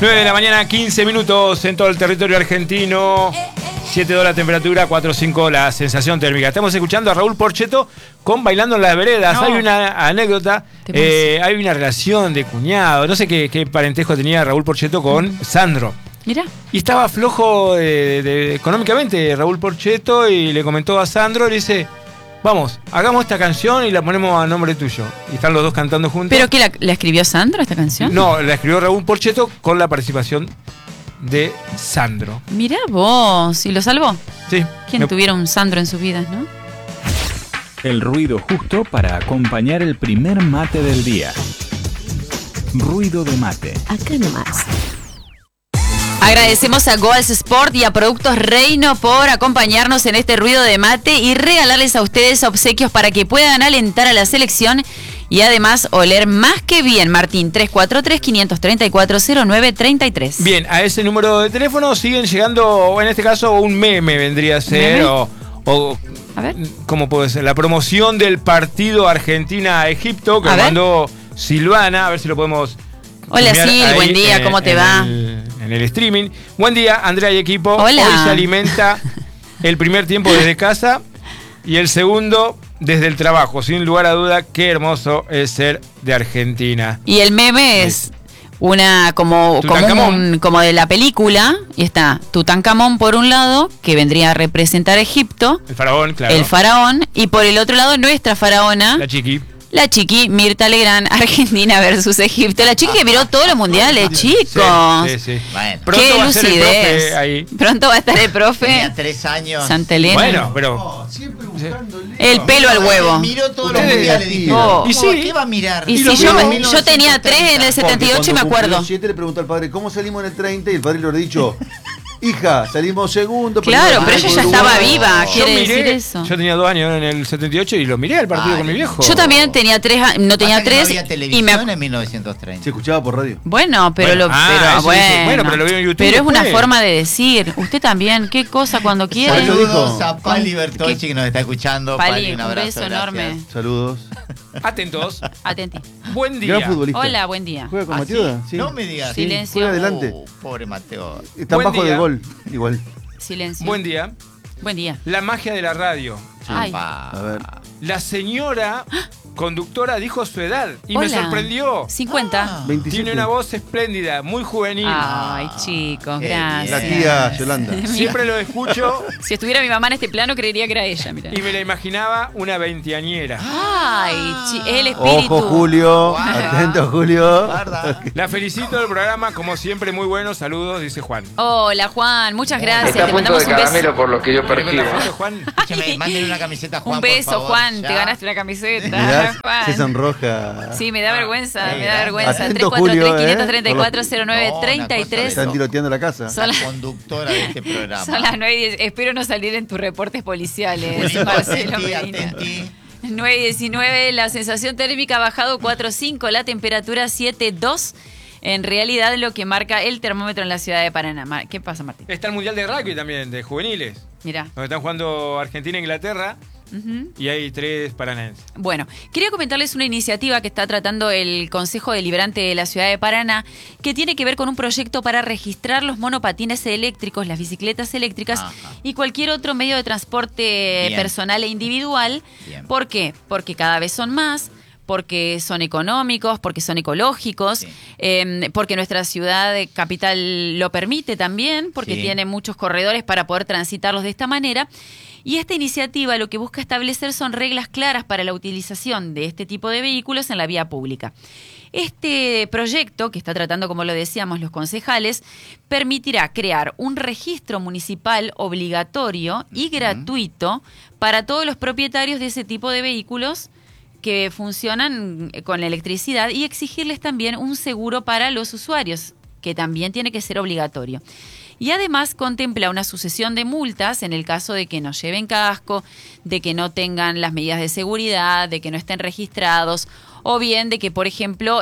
9 de la mañana, 15 minutos en todo el territorio argentino. 7 grados la temperatura, 4,5 la sensación térmica. Estamos escuchando a Raúl Porchetto con Bailando en las Veredas. No. Hay una anécdota, hay una relación de cuñado. No sé qué parentesco tenía Raúl Porchetto con Sandro. Mira. Y estaba flojo económicamente Raúl Porchetto y le comentó a Sandro, le dice: vamos, hagamos esta canción y la ponemos a nombre tuyo. Y están los dos cantando juntos. ¿Pero qué, la escribió Sandro esta canción? No, la escribió Raúl Porchetto con la participación de Sandro. Mirá vos, ¿y lo salvó? Sí. ¿Quién tuviera un Sandro en sus vidas, no? El ruido justo para acompañar el primer mate del día. Ruido de mate. Acá nomás. Agradecemos a Goals Sport y a Productos Reino por acompañarnos en este ruido de mate y regalarles a ustedes obsequios para que puedan alentar a la selección y además oler más que bien. Martín, 343-534-0933. Bien, a ese número de teléfono siguen llegando, o en este caso un meme vendría a ser, o a ver. ¿Cómo puede ser? La promoción del partido Argentina-Egipto que mandó Silvana, a ver si lo podemos... Hola Sil, buen día, ¿cómo te va? En el streaming. Buen día, Andrea y equipo. Hola. Hoy se alimenta el primer tiempo desde casa y el segundo desde el trabajo. Sin lugar a duda, qué hermoso es ser de Argentina. Y el meme es una como de la película, y está Tutankamón por un lado, que vendría a representar a Egipto. El faraón, claro. El faraón, y por el otro lado nuestra faraona. La Chiqui, Mirta Legrand, Argentina versus Egipto. La Chiqui que miró todos los mundiales, chicos. Sí. Bueno, qué lucidez. Ahí. Pronto va a estar el profe. Tenía 3 años. Santa Elena. Bueno, pero... siempre buscando el pelo al huevo. Miró todos los mundiales. ¿Y sí? ¿Qué va a mirar? Y si yo tenía 3 en el 78 y me acuerdo. En el 7 le preguntó al padre, ¿cómo salimos en el 30? Y el padre le habrá dicho... Hija, salimos segundo. Claro, pero ella ya estaba viva, quiere decir eso. Yo tenía 2 años en el 78 y lo miré al partido con mi viejo. Yo también tenía 3, no tenía 3. No había televisión en 1930. Se escuchaba por radio. Bueno, pero lo vio en YouTube. Pero es una forma de decir. Usted también, qué cosa cuando quiere. Saludos a Pali Bertolci que nos está escuchando. Pali, un abrazo, beso enorme. Saludos. Atentos. Atenti. Buen día. Gran futbolista. Hola, buen día. ¿Juega con Mateo? Sí. No me digas. Silencio. Juega adelante. Pobre Mateo. Está bajo de gol, igual. Silencio. Buen día. Buen día. La magia de la radio. Ay. A ver. La señora conductora dijo su edad y me sorprendió. 50. 27. Tiene una voz espléndida, muy juvenil. Ay, chicos, gracias. La tía Yolanda. Siempre lo escucho. Si estuviera mi mamá en este plano, creería que era ella. Mirá. Y me la imaginaba una veinteañera. Ay, el espíritu. Ojo, Julio. Atento, Julio. La felicito del programa, como siempre, muy bueno. Saludos, dice Juan. Hola, Juan. Muchas gracias. Te mandamos un beso. Por lo que yo percibo. Juan. Mándenle una camiseta a Juan. Un beso, por favor, Juan. ya. Te ganaste una camiseta. Mirá, Juan. se sonroja. Sí, me da vergüenza, me da vergüenza. Atento, Julio, 343-534-0933. Están tiroteando la casa. La conductora de este programa. Son las 9:10. Espero no salir en tus reportes policiales, Marcelo Medina. 9:19, la sensación térmica ha bajado 4,5, la temperatura 7,2. En realidad lo que marca el termómetro en la ciudad de Paraná. ¿Qué pasa, Martín? Está el Mundial de Rugby también, de juveniles. Mirá. Donde están jugando Argentina e Inglaterra. Y hay 3 paranaenses. Bueno, quería comentarles una iniciativa que está tratando el Consejo Deliberante de la Ciudad de Paraná, que tiene que ver con un proyecto para registrar los monopatines eléctricos, las bicicletas eléctricas y cualquier otro medio de transporte personal e individual. Bien. ¿Por qué? Porque cada vez son más, porque son económicos, porque son ecológicos, porque nuestra ciudad capital lo permite también, porque tiene muchos corredores para poder transitarlos de esta manera. Y esta iniciativa lo que busca establecer son reglas claras para la utilización de este tipo de vehículos en la vía pública. Este proyecto, que está tratando, como lo decíamos, los concejales, permitirá crear un registro municipal obligatorio y gratuito para todos los propietarios de ese tipo de vehículos que funcionan con electricidad y exigirles también un seguro para los usuarios, que también tiene que ser obligatorio. Y además contempla una sucesión de multas en el caso de que no lleven casco, de que no tengan las medidas de seguridad, de que no estén registrados, o bien de que, por ejemplo,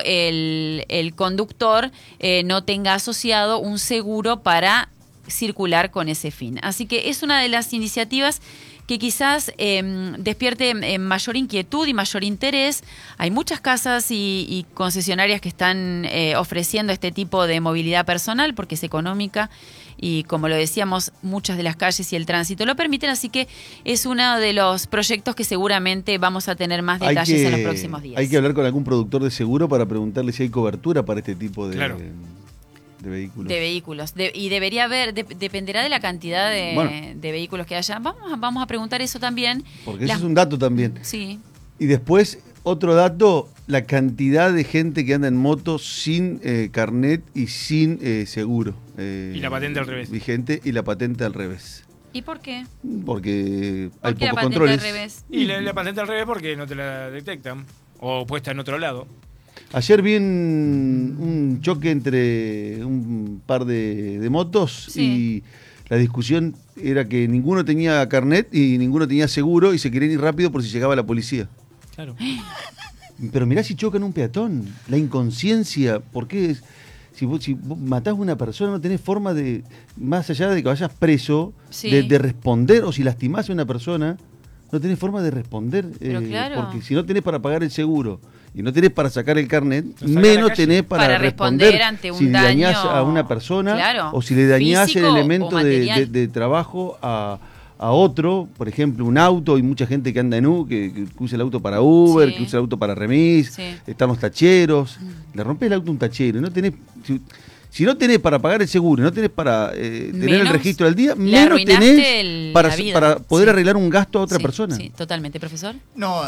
el conductor no tenga asociado un seguro para circular con ese fin. Así que es una de las iniciativas que quizás despierte mayor inquietud y mayor interés. Hay muchas casas y concesionarias que están ofreciendo este tipo de movilidad personal porque es económica y, como lo decíamos, muchas de las calles y el tránsito lo permiten, así que es uno de los proyectos que seguramente vamos a tener más detalles en los próximos días. Hay que hablar con algún productor de seguro para preguntarle si hay cobertura para este tipo de, Claro. de vehículos. De vehículos. Y debería haber, dependerá de la cantidad de vehículos que haya. Vamos a preguntar eso también. Porque ese es un dato también. Sí. Y después, otro dato, la cantidad de gente que anda en moto sin carnet y sin seguro. Y la patente al revés. Vigente y la patente al revés. ¿Y por qué? Porque hay ¿Por qué la pocos patente controles. al revés? Y la patente al revés porque no te la detectan. O puesta en otro lado. Ayer vi un choque entre un par de motos Sí. y la discusión era que ninguno tenía carnet y ninguno tenía seguro y se querían ir rápido por si llegaba la policía. Claro. Pero mirá si chocan un peatón, la inconsciencia, ¿por qué? Si vos matás a una persona no tenés forma de, más allá de que vayas preso, Sí. de responder, o si lastimás a una persona, no tenés forma de responder, Pero claro. porque si no tenés para pagar el seguro y no tenés para sacar el carnet, Lo sacás a la menos calle. tenés para responder ante un si le dañás daño, a una persona, claro, o si le dañás el físico elemento o material. de trabajo a otro, por ejemplo, un auto. Hay mucha gente que anda en que usa el auto para Uber, Sí. que usa el auto para remis, Sí. están los tacheros. Le rompes el auto a un tachero y no tenés... Si no tenés para pagar el seguro, no tenés para tener el Menos registro al día, le menos arruinaste tenés la vida. para poder Sí. arreglar un gasto a otra Sí, persona. Sí, totalmente, profesor. No,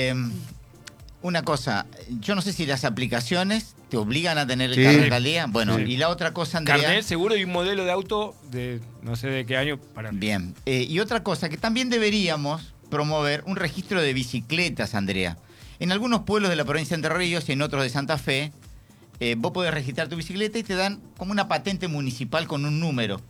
una cosa, yo no sé si las aplicaciones te obligan a tener el Sí. carnet al día. Bueno, Sí. y la otra cosa, Andrea. Carnet, seguro y un modelo de auto de no sé de qué año para. Bien. Y otra cosa, que también deberíamos promover un registro de bicicletas, Andrea. En algunos pueblos de la provincia de Entre Ríos y en otros de Santa Fe, vos podés registrar tu bicicleta y te dan como una patente municipal con un número.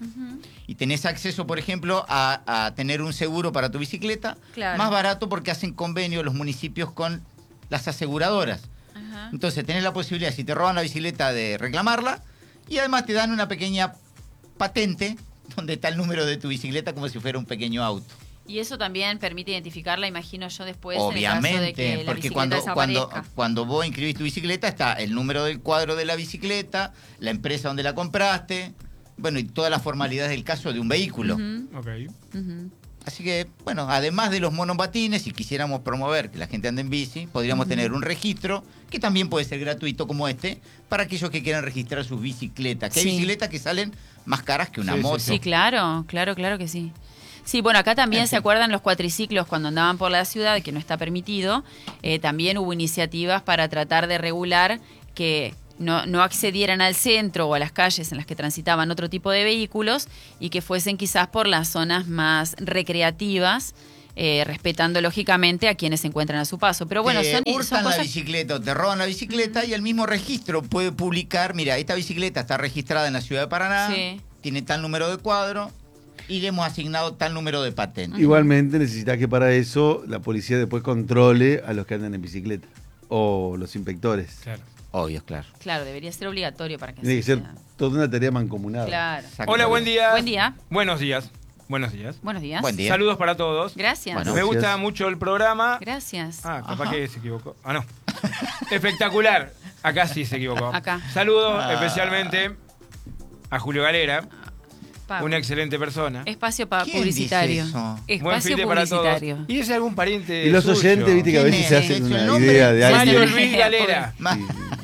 Y tenés acceso, por ejemplo, a tener un seguro para tu bicicleta, Claro. más barato porque hacen convenio los municipios con las aseguradoras. Ajá. Entonces tenés la posibilidad, si te roban la bicicleta, de reclamarla, y además te dan una pequeña patente donde está el número de tu bicicleta como si fuera un pequeño auto. Y eso también permite identificarla, imagino yo, después en el caso de Obviamente, que la porque bicicleta desaparezca. cuando vos inscribís tu bicicleta está el número del cuadro de la bicicleta, la empresa donde la compraste, bueno, y todas las formalidades del caso de un vehículo. Ujú, Ok. ujú. Así que, bueno, además de los monopatines, si quisiéramos promover que la gente ande en bici, podríamos tener un registro que también puede ser gratuito como este, para aquellos que quieran registrar sus bicicletas. Que Sí. hay bicicletas que salen más caras que una Sí, sí, moto. Sí, claro que sí. Sí, bueno, acá también En se fin. acuerdan los cuatriciclos cuando andaban por la ciudad, que no está permitido. También hubo iniciativas para tratar de regular que no accedieran al centro o a las calles en las que transitaban otro tipo de vehículos y que fuesen quizás por las zonas más recreativas, respetando lógicamente a quienes se encuentran a su paso. Pero bueno, te son hurtan la cosas... bicicleta o te roban la bicicleta y el mismo registro puede publicar, mira, esta bicicleta está registrada en la ciudad de Paraná, Sí. tiene tal número de cuadro y le hemos asignado tal número de patente. Igualmente necesitas que para eso la policía después controle a los que andan en bicicleta o los inspectores. Claro. Obvio, claro. Claro, debería ser obligatorio para que Tiene que así ser sea. toda una tarea mancomunada. Claro. Hola, buen día. Buen día. Buenos días. Buenos días. Buenos días. Buen día. Saludos para todos. Gracias. Bueno. Me gusta Gracias. mucho el programa. Gracias. Ah, capaz que se equivocó. Ah, no. Espectacular. Acá sí se equivocó. Acá. Saludos especialmente a Julio Galera, Pablo. una excelente persona. Espacio ¿Quién publicitario. dice eso? Buen Espacio fin de para todos. publicitario. Y ese algún pariente Y los suyo. oyentes, viste que a ¿Quién veces se es? hacen ¿Es el una nombre? idea de Mario alguien. Luis Galera. Ma-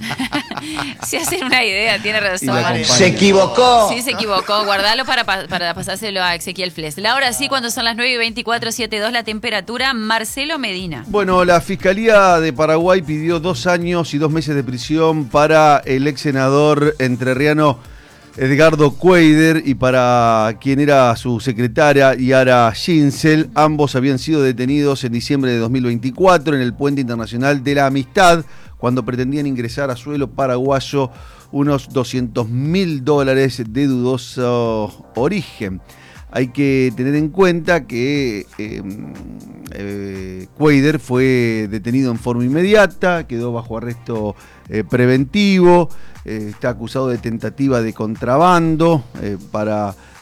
Se hacen una idea, tiene Y razón. la acompaña. Se equivocó. Sí, se equivocó. Guardalo para pasárselo a Ezequiel Fles. La hora sí, cuando son las 9:24, 7:02 la temperatura. Marcelo Medina. Bueno, la Fiscalía de Paraguay pidió 2 años y 2 meses de prisión para el ex senador entrerriano Edgardo Cueider y para quien era su secretaria, Yara Ginsel. Ambos habían sido detenidos en diciembre de 2024 en el Puente Internacional de la Amistad, cuando pretendían ingresar a suelo paraguayo unos $200.000 de dudoso origen. Hay que tener en cuenta que Cueider fue detenido en forma inmediata, quedó bajo arresto preventivo, está acusado de tentativa de contrabando para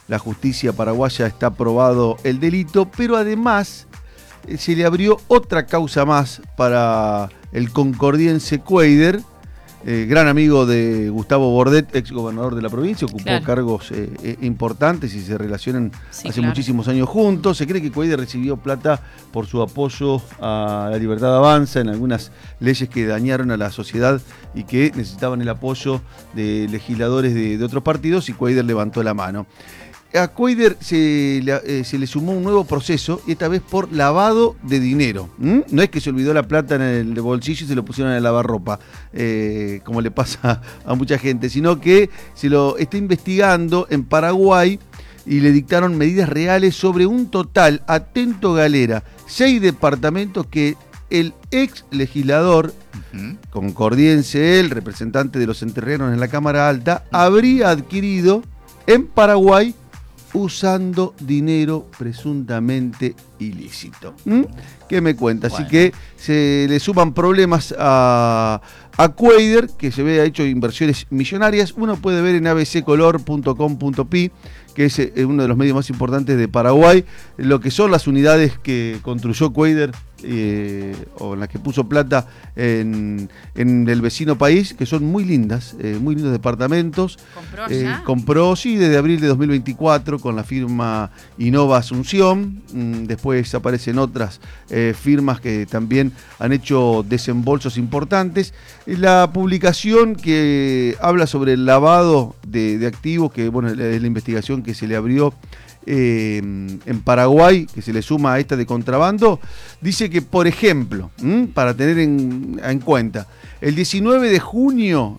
la justicia paraguaya está probado el delito, pero además se le abrió otra causa más para el concordiense Cuéllar, gran amigo de Gustavo Bordet, ex gobernador de la provincia, ocupó cargos importantes y se relacionan hace muchísimos años juntos. Se cree que Cuéllar recibió plata por su apoyo a La Libertad Avanza en algunas leyes que dañaron a la sociedad y que necesitaban el apoyo de legisladores de otros partidos, y Cuéllar levantó la mano. A Cuéllar se le sumó un nuevo proceso, esta vez por lavado de dinero. No es que se olvidó la plata en el bolsillo y se lo pusieron en el lavarropa, como le pasa a mucha gente, sino que se lo está investigando en Paraguay y le dictaron medidas reales sobre un total, atento Galera, 6 departamentos que el ex legislador, concordiense él, representante de los entrerrianos en la Cámara Alta, habría adquirido en Paraguay usando dinero presuntamente ilícito. ¿Qué me cuenta? Bueno. Así que se le suman problemas a Cuéllar, que se ve ha hecho inversiones millonarias. Uno puede ver en abccolor.com.pi, que es uno de los medios más importantes de Paraguay, lo que son las unidades que construyó Cuéllar o en las que puso plata en el vecino país, que son muy lindas, muy lindos departamentos. ¿Compró ya? Compró, sí, desde abril de 2024 con la firma Innova Asunción. Después aparecen otras firmas que también han hecho desembolsos importantes. La publicación que habla sobre el lavado de activos, que bueno, es la investigación que se le abrió en Paraguay, que se le suma a esta de contrabando, dice que, por ejemplo, para tener en cuenta, el 19 de junio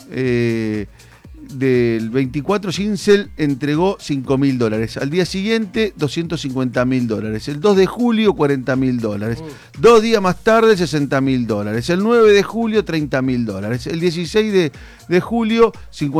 del 24, Ginsel entregó $5.000. Al día siguiente, $250.000. El 2 de julio, $40.000. 2 días más tarde, $60.000. El 9 de julio, $30.000. El 16 de julio,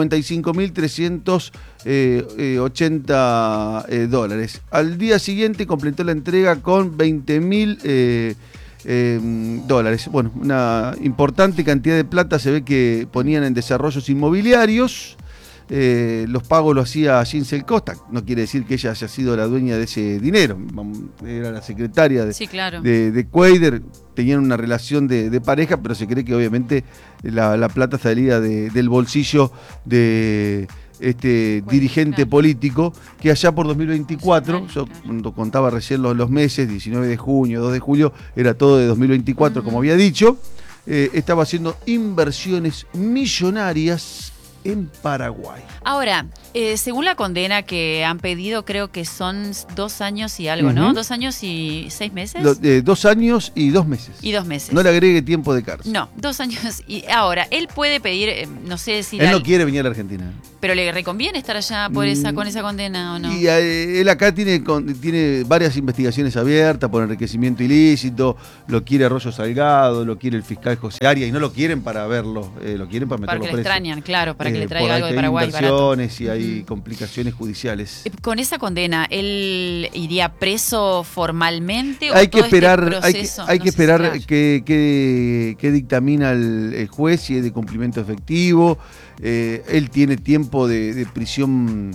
$55.380. Al día siguiente completó la entrega con $20.000 dólares. Bueno, una importante cantidad de plata se ve que ponían en desarrollos inmobiliarios. Los pagos lo hacía Ginsel Costa. No quiere decir que ella haya sido la dueña de ese dinero. Era la secretaria de Cuéllar. Tenían una relación de pareja, pero se cree que obviamente la plata salía del bolsillo de dirigente político, que allá por 2024, yo cuando contaba recién los meses, 19 de junio, 2 de julio, era todo de 2024, como había dicho, estaba haciendo inversiones millonarias en Paraguay. Ahora, según la condena que han pedido, creo que son 2 años y algo, ¿no? 2 años y 6 meses. 2 años y 2 meses. Y 2 meses. No le agregue tiempo de cárcel. No, 2 años. Y ahora, él puede pedir, no sé si... Él no quiere venir a la Argentina. ¿Pero le reconviene estar allá por con esa condena o no? Y él acá tiene varias investigaciones abiertas por enriquecimiento ilícito, lo quiere Arroyo Salgado, lo quiere el fiscal José Arias, y no lo quieren para verlo, lo quieren para meterlo preso. Para que le extrañan, claro, para que le traiga algo de Paraguay inversiones barato. Y hay complicaciones judiciales. Con esa condena, ¿él iría preso formalmente? Hay que esperar, hay que esperar que dictamina el juez, si es de cumplimiento efectivo. Él tiene tiempo de prisión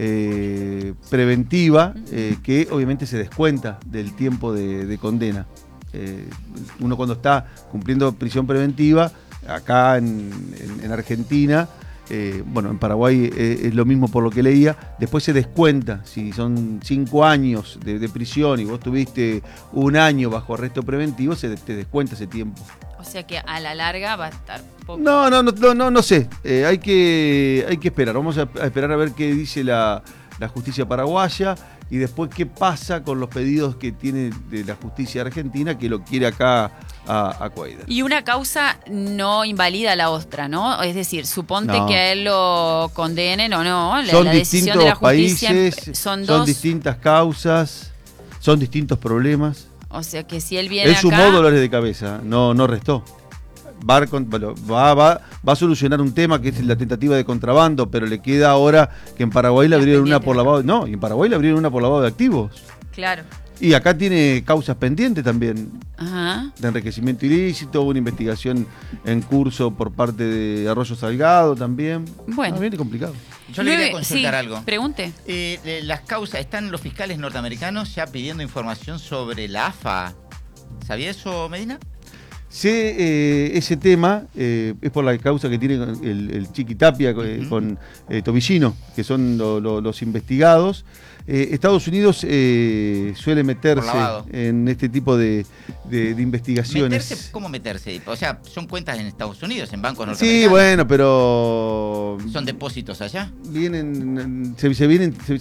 preventiva, que obviamente se descuenta del tiempo de condena. Uno cuando está cumpliendo prisión preventiva, acá en Argentina, bueno, en Paraguay es lo mismo por lo que leía, después se descuenta, si son 5 años de prisión y vos tuviste 1 año bajo arresto preventivo, te descuenta ese tiempo. O sea que a la larga va a estar poco. No sé. Hay que esperar. Vamos a esperar a ver qué dice la justicia paraguaya y después qué pasa con los pedidos que tiene de la justicia argentina, que lo quiere acá a Cuéllar. Y una causa no invalida la otra, ¿no? Es decir, suponte que a él lo condenen o no. Son la decisión de la justicia países, son distintas causas, son distintos problemas. O sea que si él viene él sumó dolores de cabeza, no restó. Va a solucionar un tema que es la tentativa de contrabando, pero le queda ahora que en Paraguay le abrieron una por lavado. No, y en Paraguay le abrieron una por lavado de activos. Claro. Y acá tiene causas pendientes también. Ajá. De enriquecimiento ilícito, una investigación en curso por parte de Arroyo Salgado también. Bueno. Bien complicado. Yo le quería consultar sí, algo. Pregunte. Las causas, ¿están los fiscales norteamericanos ya pidiendo información sobre la AFA? ¿Sabía eso, Medina? Ese tema es por la causa que tiene el Chiqui Tapia con Tobillino, que son los investigados. Estados Unidos suele meterse en este tipo de investigaciones. ¿Cómo meterse? O sea, son cuentas en Estados Unidos, en bancos norteamericanos. Sí, bueno, pero... ¿Son depósitos allá? Se